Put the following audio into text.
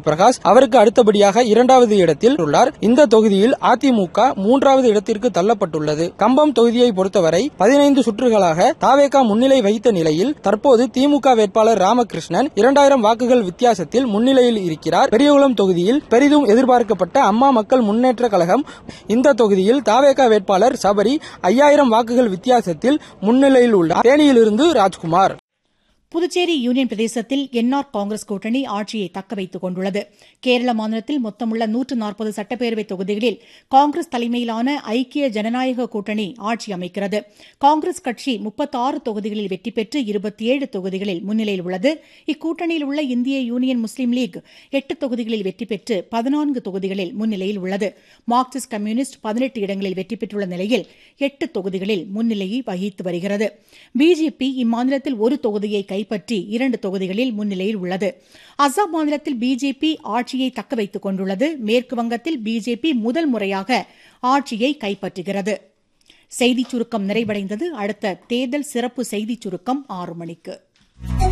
பிரகாஷ் அவருக்கு அடுத்தபடியாக 2வது இடத்தில் உள்ளார். இந்த தொகுதியில் அதிமுக 3வது இடத்திற்கு தள்ளப்பட்டுள்ளது. கம்பம் தொகுதியை பொறுத்தவரை 15 சுற்றுகளாக தாவேகா முன்னிலை வகித்த நிலையில் தற்போது திமுக வேட்பாளர் ராமகிருஷ்ணன் 2000 வாக்குகள் வித்தியாசத்தில் முன்னிலையில் இருக்கிறார். பெரியகுளம் தொகுதியில் பெரிதும் எதிர்பார்க்கப்பட்ட அம்மா மக்கள் முன்னேற்ற கழகம் இந்த தொகுதியில் தாவேகா வேட்பாளர் சபரி 5000 வாக்குகள் வித்தியாசத்தில் முன்னிலையில் உள்ளார். தேனியிலிருந்து ராஜ்குமார். புதுச்சேரி யூனியன் பிரதேசத்தில் என்ஆர் காங்கிரஸ் கூட்டணி ஆட்சியை தக்கவைத்துக் கொண்டுள்ளது. கேரள மாநிலத்தில் மொத்தமுள்ள 140 சட்டப்பேரவை தொகுதிகளில் காங்கிரஸ் தலைமையிலான ஐக்கிய ஜனநாயக கூட்டணி ஆட்சி அமைக்கிறது. காங்கிரஸ் கட்சி 36 தொகுதிகளில் வெற்றி பெற்று 27 தொகுதிகளில் முன்னிலையில் உள்ளது. இக்கூட்டணியில் உள்ள இந்திய யூனியன் முஸ்லீம் லீக் 8 தொகுதிகளில் வெற்றி பெற்று 14 தொகுதிகளில் முன்னிலையில் உள்ளது. மார்க்சிஸ்ட் கம்யூனிஸ்ட் 18 இடங்களில் வெற்றி பெற்றுள்ள நிலையில் 8 தொகுதிகளில் முன்னிலையை வகித்து வருகிறது. பிஜேபி இம்மாநிலத்தில் ஒரு தொகுதியை கைப்பற்றி 2 தொகுதிகளில் முன்னிலையில் உள்ளது. அசாம் மாநிலத்தில் பிஜேபி ஆட்சியை தக்கவைத்துக் கொண்டுள்ளது. மேற்கு வங்கத்தில் பிஜேபி முதல் முறையாக ஆட்சியை கைப்பற்றுகிறது. செய்திச் சுருக்கம் நிறைவடைந்தது. அடுத்த தேர்தல் சிறப்பு செய்திச் சுருக்கம் 6 மணிக்கு.